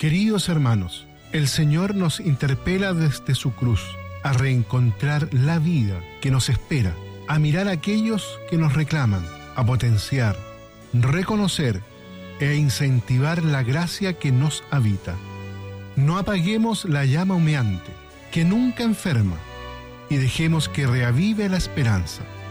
Queridos hermanos, el Señor nos interpela desde su cruz a reencontrar la vida que nos espera, a mirar a aquellos que nos reclaman, a potenciar, reconocer e incentivar la gracia que nos habita. No apaguemos la llama humeante, que nunca enferma, y dejemos que reavive la esperanza.